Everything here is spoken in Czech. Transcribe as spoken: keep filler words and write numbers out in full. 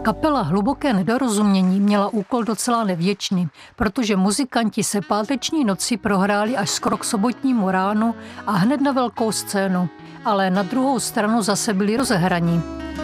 Kapela Hluboké nedorozumění měla úkol docela nevděčný, protože muzikanti se páteční noci prohráli až skoro k sobotnímu ránu a hned na velkou scénu, ale na druhou stranu zase byli rozehraní.